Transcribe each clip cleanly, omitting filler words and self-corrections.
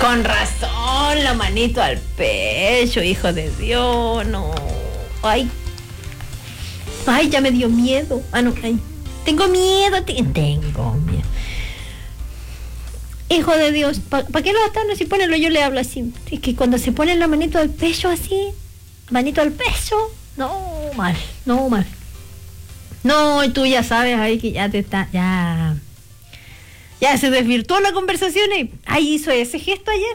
Con razón, la manito al pecho, hijo de Dios, no. Ay, ya me dio miedo. No, ay, tengo miedo, tengo miedo. Hijo de Dios, ¿para qué lo atando si ponerlo? Yo le hablo así. Es que cuando se pone la manito al pecho así, manito al pecho, no, mal. No, y tú ya sabes ahí que ya te está, ya se desvirtuó la conversación y ahí hizo ese gesto ayer.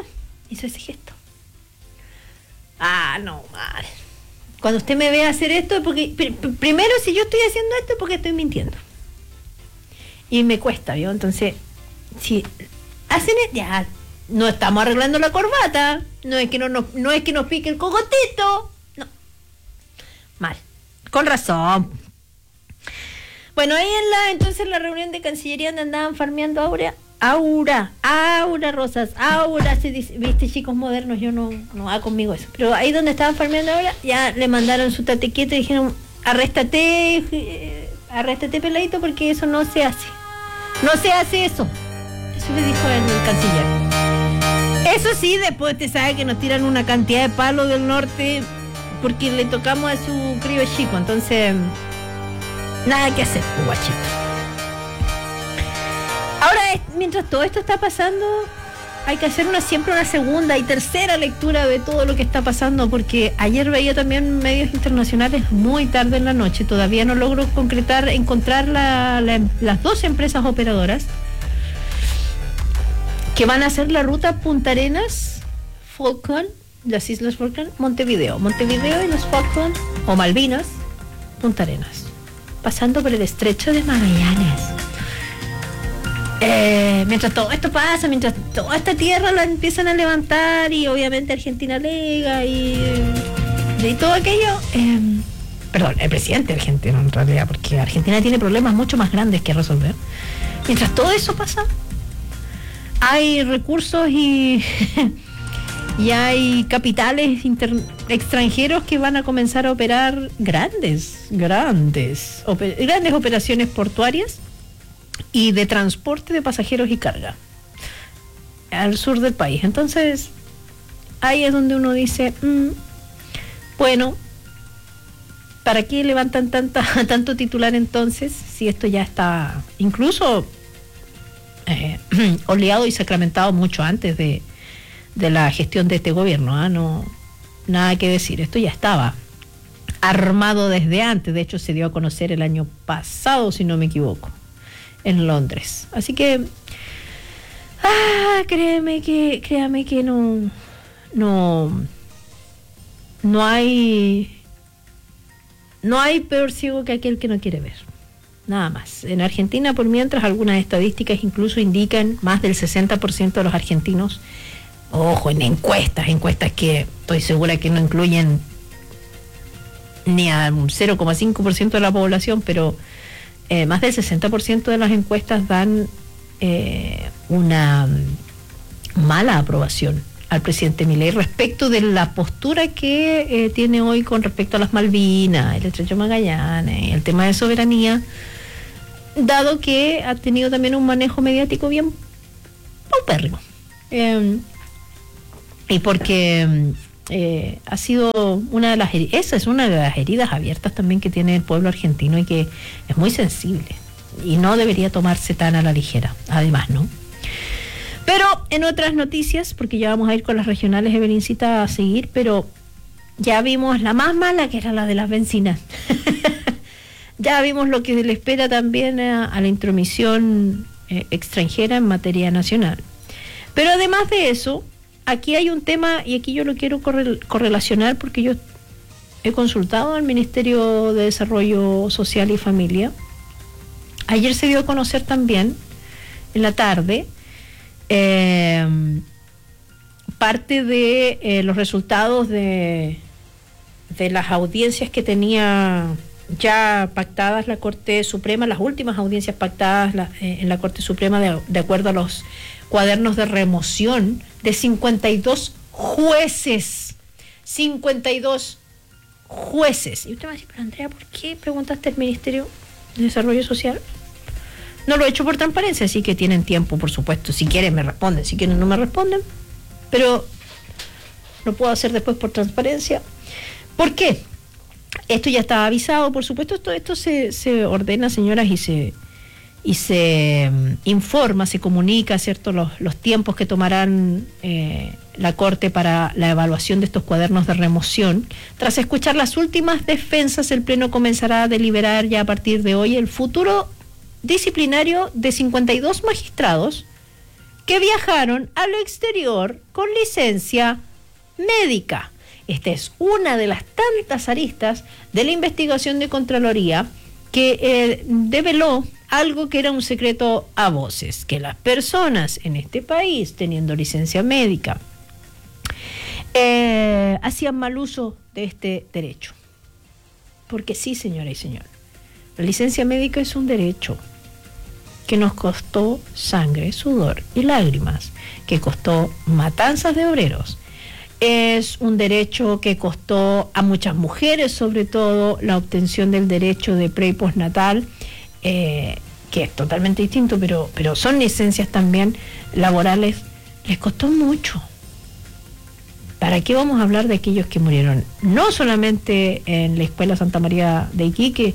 No, mal. Cuando usted me ve hacer esto es porque, primero, si yo estoy haciendo esto es porque estoy mintiendo. Y me cuesta, ¿vio? Entonces, si hacen ya, no estamos arreglando la corbata, no es que nos pique el cogotito, no. Mal. Con razón. Bueno, ahí entonces la reunión de Cancillería donde andaban farmeando Aura Rosas, se dice, viste, chicos modernos, yo no va conmigo eso, pero ahí donde estaban farmeando Aura, ya le mandaron su tate quieto y dijeron, arréstate peladito, porque eso no se hace eso le dijo el canciller. Eso sí, después te sabe que nos tiran una cantidad de palos del norte porque le tocamos a su crío chico, entonces nada que hacer, guachito. Ahora, mientras todo esto está pasando, hay que hacer siempre una segunda y tercera lectura de todo lo que está pasando, porque ayer veía también medios internacionales muy tarde en la noche, todavía no logro encontrar las dos empresas operadoras que van a hacer la ruta Punta Arenas, Falkland, las Islas Falkland, Montevideo y los Falkland, o Malvinas, Punta Arenas, pasando por el estrecho de Magallanes. Mientras todo esto pasa, mientras toda esta tierra la empiezan a levantar y obviamente Argentina alega y todo aquello, perdón, el presidente argentino en realidad, porque Argentina tiene problemas mucho más grandes que resolver. Mientras todo eso pasa, hay recursos y hay capitales extranjeros que van a comenzar a operar grandes operaciones portuarias y de transporte de pasajeros y carga al sur del país. Entonces, ahí es donde uno dice, bueno, ¿para qué levantan tanto titular entonces? Si esto ya está incluso oleado y sacramentado mucho antes de la gestión de este gobierno, no, nada que decir, esto ya estaba armado desde antes, de hecho se dio a conocer el año pasado, si no me equivoco, en Londres. Así que créame que no hay peor ciego que aquel que no quiere ver. Nada más. En Argentina, por mientras, algunas estadísticas incluso indican más del 60% de los argentinos, ojo, en encuestas que estoy segura que no incluyen ni a un 0,5% de la población, pero más del 60% de las encuestas dan una mala aprobación al presidente Milei respecto de la postura que tiene hoy con respecto a las Malvinas, el estrecho de Magallanes, el tema de soberanía, dado que ha tenido también un manejo mediático bien paupérrimo. Y porque ha sido esa es una de las heridas abiertas también que tiene el pueblo argentino y que es muy sensible y no debería tomarse tan a la ligera, además, ¿no? Pero en otras noticias, porque ya vamos a ir con las regionales, Evelincita, a seguir, pero ya vimos la más mala, que era la de las bencinas. Ya vimos lo que le espera también a la intromisión extranjera en materia nacional. Pero además de eso, aquí hay un tema, y aquí yo lo quiero correlacionar porque yo he consultado al Ministerio de Desarrollo Social y Familia. Ayer se dio a conocer también, en la tarde, parte de los resultados de las audiencias que tenía ya pactadas la Corte Suprema, las últimas audiencias pactadas en la Corte Suprema de acuerdo a los cuadernos de remoción de 52 jueces. 52 jueces. Y usted me va a decir, pero Andrea, ¿por qué preguntaste al Ministerio de Desarrollo Social? No lo he hecho por transparencia, así que tienen tiempo, por supuesto. Si quieren me responden, si quieren no me responden. pero lo puedo hacer después por transparencia. ¿Por qué? Esto ya estaba avisado, por supuesto, esto se ordena, señoras, y se informa, se comunica, ¿cierto?, los tiempos que tomarán la Corte para la evaluación de estos cuadernos de remoción. Tras escuchar las últimas defensas, el Pleno comenzará a deliberar ya a partir de hoy el futuro disciplinario de 52 magistrados que viajaron al exterior con licencia médica. Esta es una de las tantas aristas de la investigación de Contraloría que develó algo que era un secreto a voces, que las personas en este país, teniendo licencia médica, hacían mal uso de este derecho. Porque sí, señora y señor, la licencia médica es un derecho que nos costó sangre, sudor y lágrimas, que costó matanzas de obreros. Es un derecho que costó a muchas mujeres, sobre todo, la obtención del derecho de pre y postnatal, que es totalmente distinto, pero son licencias también laborales. Les costó mucho. ¿Para qué vamos a hablar de aquellos que murieron? No solamente en la Escuela Santa María de Iquique,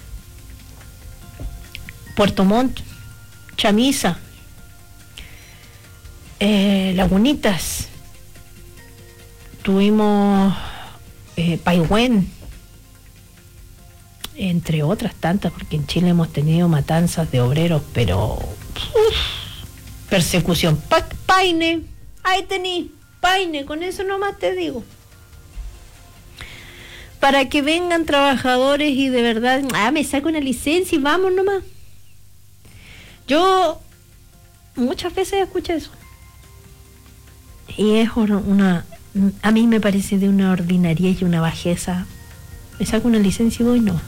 Puerto Montt, Chamisa, Lagunitas, tuvimos Paihuén, entre otras tantas, porque en Chile hemos tenido matanzas de obreros, pero persecución. Paine, ahí tení, Paine, con eso nomás te digo. Para que vengan trabajadores y de verdad, me saco una licencia y vamos nomás. Yo muchas veces escucho eso. Y es a mí me parece de una ordinariedad y una bajeza. Me saco una licencia y voy, no.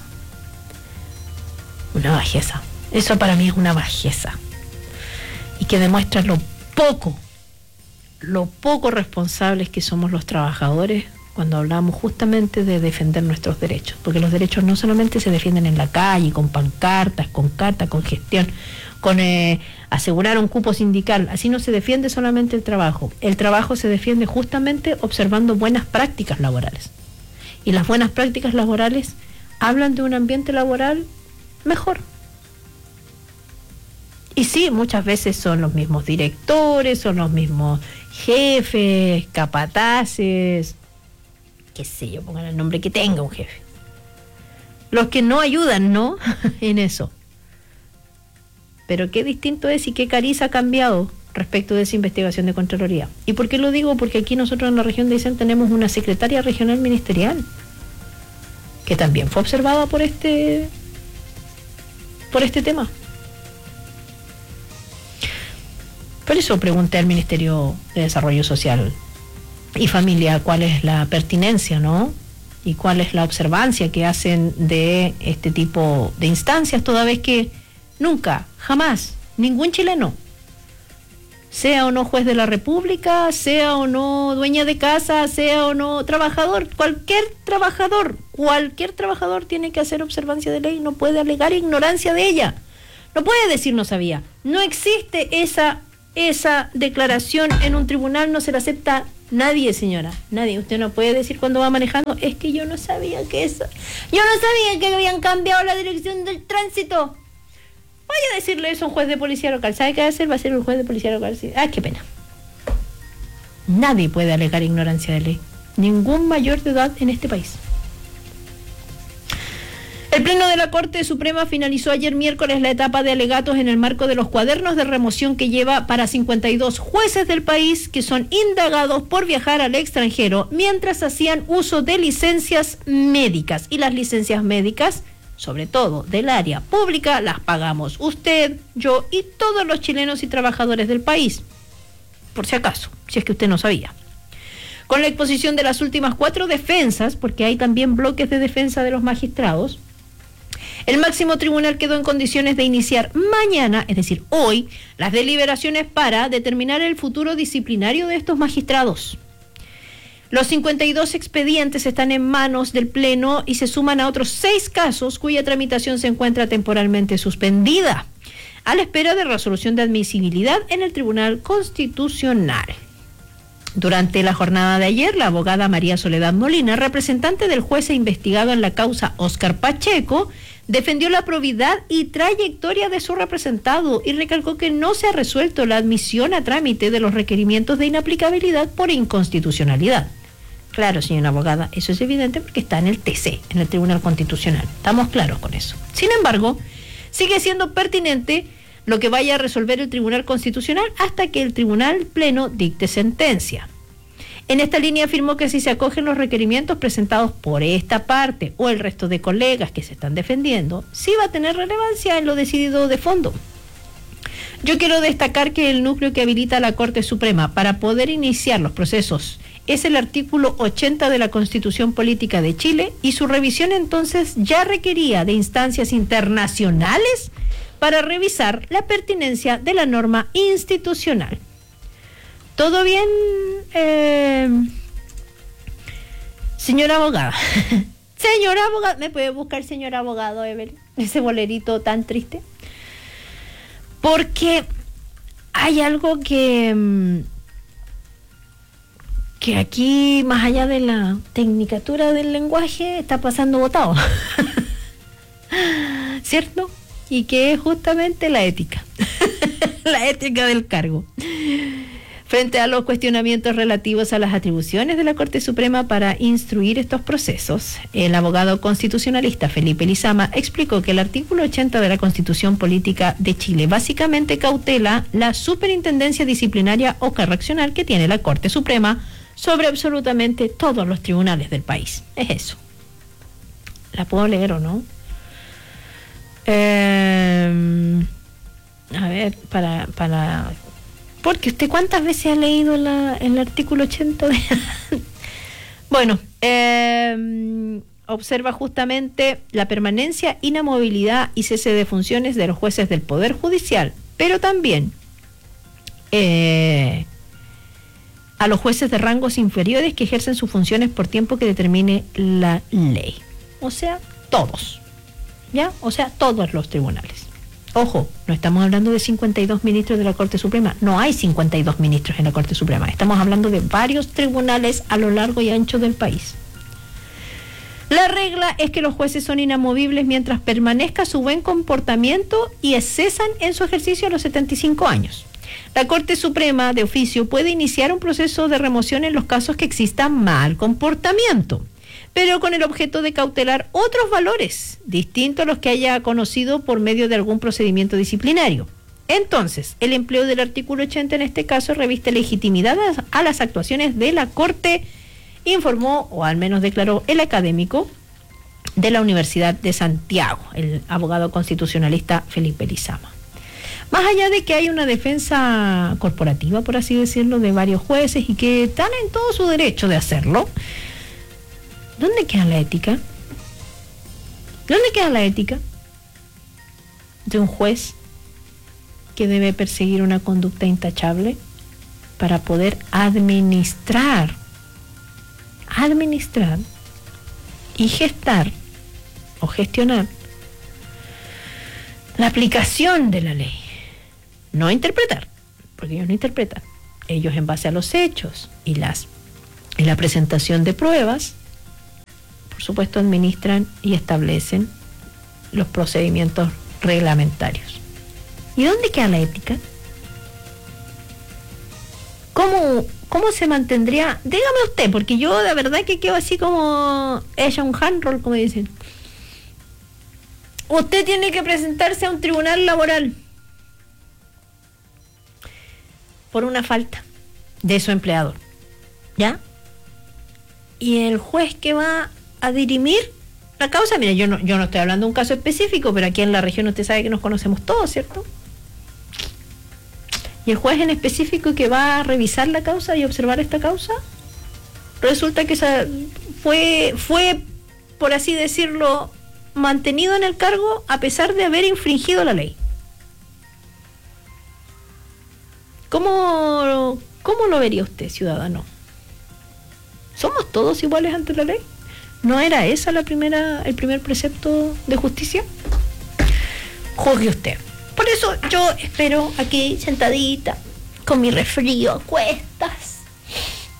Una bajeza. Eso para mí es una bajeza. Y que demuestra lo poco responsables que somos los trabajadores cuando hablamos justamente de defender nuestros derechos. Porque los derechos no solamente se defienden en la calle, con pancartas, con cartas, con gestión, con asegurar un cupo sindical. Así no se defiende solamente el trabajo. El trabajo se defiende justamente observando buenas prácticas laborales. Y las buenas prácticas laborales hablan de un ambiente laboral mejor. Y sí, muchas veces son los mismos directores, son los mismos jefes, capataces, qué sé yo, pongan el nombre que tenga un jefe. Los que no ayudan, ¿no? en eso. Pero qué distinto es y qué cariz ha cambiado respecto de esa investigación de Contraloría. ¿Y por qué lo digo? Porque aquí nosotros en la región de Aysén tenemos una secretaria regional ministerial que también fue observada por este tema. Por eso pregunté al Ministerio de Desarrollo Social y Familia cuál es la pertinencia, ¿no? Y cuál es la observancia que hacen de este tipo de instancias, toda vez que nunca, jamás, ningún chileno, sea o no juez de la República, sea o no dueña de casa, sea o no trabajador, cualquier trabajador tiene que hacer observancia de ley, no puede alegar ignorancia de ella, no puede decir no sabía, no existe esa declaración en un tribunal, no se la acepta nadie, señora, nadie. Usted no puede decir cuando va manejando, es que yo no sabía que habían cambiado la dirección del tránsito. Vaya a decirle eso a un juez de policía local. ¿Sabe qué va a hacer? Va a ser un juez de policía local. Qué pena. Nadie puede alegar ignorancia de ley. Ningún mayor de edad en este país. El Pleno de la Corte Suprema finalizó ayer miércoles la etapa de alegatos en el marco de los cuadernos de remoción que lleva para 52 jueces del país que son indagados por viajar al extranjero mientras hacían uso de licencias médicas. Y las licencias médicas, sobre todo del área pública, las pagamos usted, yo y todos los chilenos y trabajadores del país. Por si acaso, si es que usted no sabía. Con la exposición de las últimas 4 defensas, porque hay también bloques de defensa de los magistrados, el máximo tribunal quedó en condiciones de iniciar mañana, es decir, hoy, las deliberaciones para determinar el futuro disciplinario de estos magistrados. Los 52 expedientes están en manos del Pleno y se suman a otros 6 casos cuya tramitación se encuentra temporalmente suspendida, a la espera de resolución de admisibilidad en el Tribunal Constitucional. Durante la jornada de ayer, la abogada María Soledad Molina, representante del juez e investigado en la causa Óscar Pacheco, defendió la probidad y trayectoria de su representado y recalcó que no se ha resuelto la admisión a trámite de los requerimientos de inaplicabilidad por inconstitucionalidad. Claro, señora abogada, eso es evidente porque está en el TC, en el Tribunal Constitucional. Estamos claros con eso. Sin embargo, sigue siendo pertinente lo que vaya a resolver el Tribunal Constitucional hasta que el Tribunal Pleno dicte sentencia. En esta línea afirmó que si se acogen los requerimientos presentados por esta parte o el resto de colegas que se están defendiendo, sí va a tener relevancia en lo decidido de fondo. Yo quiero destacar que el núcleo que habilita a la Corte Suprema para poder iniciar los procesos es el artículo 80 de la Constitución Política de Chile y su revisión entonces ya requería de instancias internacionales para revisar la pertinencia de la norma institucional. ¿Todo bien, señora abogada? Señora abogada, ¿me puede buscar, señor abogado, Evelyn? Ese bolerito tan triste. Porque hay algo que aquí, más allá de la tecnicatura del lenguaje, está pasando botado. ¿Cierto? Y que es justamente la ética. La ética del cargo. Frente a los cuestionamientos relativos a las atribuciones de la Corte Suprema para instruir estos procesos, el abogado constitucionalista Felipe Lizama explicó que el artículo 80 de la Constitución Política de Chile básicamente cautela la superintendencia disciplinaria o correccional que tiene la Corte Suprema sobre absolutamente todos los tribunales del país. Es eso. ¿La puedo leer o no? A ver, para porque usted ¿cuántas veces ha leído el artículo 80 de... Bueno, observa justamente la permanencia, inamovilidad y cese de funciones de los jueces del Poder Judicial, pero también a los jueces de rangos inferiores que ejercen sus funciones por tiempo que determine la ley. O sea, todos. ¿Ya? O sea, todos los tribunales. Ojo, no estamos hablando de 52 ministros de la Corte Suprema. No hay 52 ministros en la Corte Suprema. Estamos hablando de varios tribunales a lo largo y ancho del país. La regla es que los jueces son inamovibles mientras permanezca su buen comportamiento y cesan en su ejercicio a los 75 años. La Corte Suprema, de oficio, puede iniciar un proceso de remoción en los casos que exista mal comportamiento, pero con el objeto de cautelar otros valores, distintos a los que haya conocido por medio de algún procedimiento disciplinario. Entonces, el empleo del artículo 80 en este caso reviste legitimidad a las actuaciones de la Corte, informó, o al menos declaró, el académico de la Universidad de Santiago, el abogado constitucionalista Felipe Lizama. Más allá de que hay una defensa corporativa, por así decirlo, de varios jueces y que están en todo su derecho de hacerlo, ¿dónde queda la ética? ¿Dónde queda la ética de un juez que debe perseguir una conducta intachable para poder administrar y gestar o gestionar la aplicación de la ley? No interpretar, porque ellos no interpretan. Ellos, en base a los hechos y la presentación de pruebas, por supuesto, administran y establecen los procedimientos reglamentarios. ¿Y dónde queda la ética? ¿Cómo se mantendría? Dígame usted, porque yo de verdad que quedo así como ella un handroll, como dicen. Usted tiene que presentarse a un tribunal laboral por una falta de su empleador, ¿ya? Y el juez que va a dirimir la causa, mira, yo no estoy hablando de un caso específico, pero aquí en la región usted sabe que nos conocemos todos, ¿cierto? Y el juez en específico que va a revisar la causa y observar esta causa, resulta que fue, por así decirlo, mantenido en el cargo a pesar de haber infringido la ley. ¿Cómo lo vería usted, ciudadano? ¿Somos todos iguales ante la ley? ¿No era esa el primer precepto de justicia? Juzgue usted. Por eso yo espero aquí sentadita, con mi resfrío a cuestas,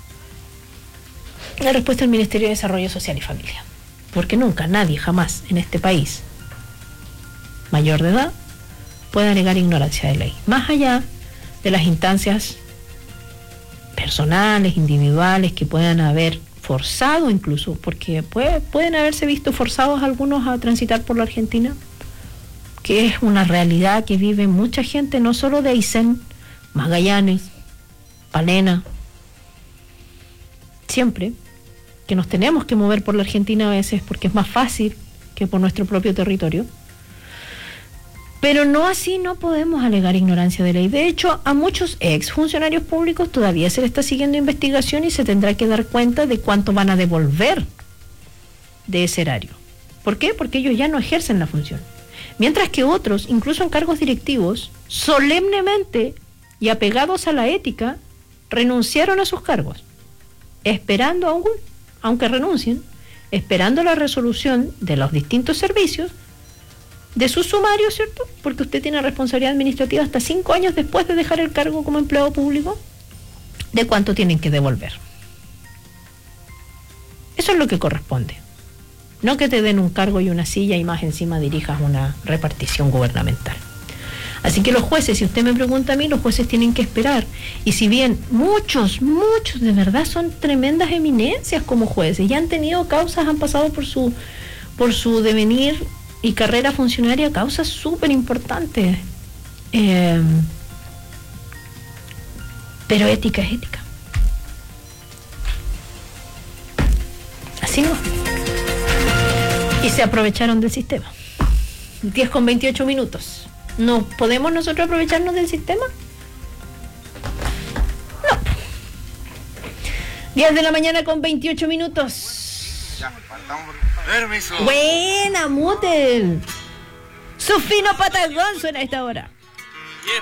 La respuesta del Ministerio de Desarrollo Social y Familia. Porque nunca, nadie, jamás en este país mayor de edad puede alegar ignorancia de ley. Más allá de las instancias personales, individuales, que puedan haber forzado incluso, porque pueden haberse visto forzados algunos a transitar por la Argentina, que es una realidad que vive mucha gente, no solo de Aysén, Magallanes, Palena, siempre, que nos tenemos que mover por la Argentina a veces porque es más fácil que por nuestro propio territorio. Pero no así no podemos alegar ignorancia de ley. De hecho, a muchos exfuncionarios públicos todavía se le está siguiendo investigación y se tendrá que dar cuenta de cuánto van a devolver de ese erario. ¿Por qué? Porque ellos ya no ejercen la función. Mientras que otros, incluso en cargos directivos, solemnemente y apegados a la ética, renunciaron a sus cargos, esperando aunque renuncien, esperando la resolución de los distintos servicios de sus sumarios, ¿cierto? Porque usted tiene responsabilidad administrativa hasta 5 años después de dejar el cargo como empleado público, de cuánto tienen que devolver. Eso es lo que corresponde. No que te den un cargo y una silla y más encima dirijas una repartición gubernamental. Así que los jueces, si usted me pregunta a mí, los jueces tienen que esperar. Y si bien muchos de verdad son tremendas eminencias como jueces, ya han tenido causas, han pasado por su devenir y carrera funcionaria, causas súper importantes. Pero ética es ética. Así no. Y se aprovecharon del sistema. 10:28. ¿No podemos nosotros aprovecharnos del sistema? No. 10:28. Ya, partamos. Permiso. Buena, Mutel. Su fino patagón suena a esta hora.